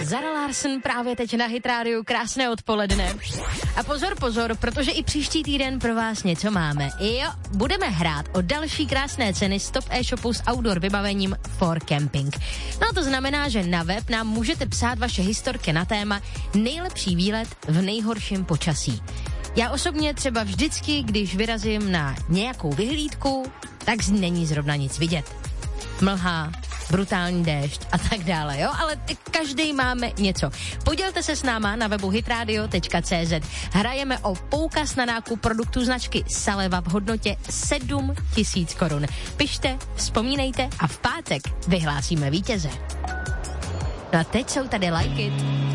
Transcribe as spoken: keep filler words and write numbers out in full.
Zara Larsson právě teď na Hit Radio, krásné odpoledne. A pozor, pozor, protože i příští týden pro vás něco máme. Jo, budeme hrát o další krásné ceny z top e-shopu s outdoor vybavením for camping. No a to znamená, že na web nám můžete psát vaše historky na téma nejlepší výlet v nejhorším počasí. Já osobně třeba vždycky, když vyrazím na nějakou vyhlídku, tak z ní není zrovna nic vidět. Mlha, brutální déšť a tak dále, jo? Ale každý máme něco. Podělte se s náma na webu hitradio tečka cé zet. Hrajeme o poukaz na nákup produktů značky Saleva v hodnotě sedm tisíc korun. Pište, vzpomínejte a v pátek vyhlásíme vítěze. No a teď jsou tady Like It.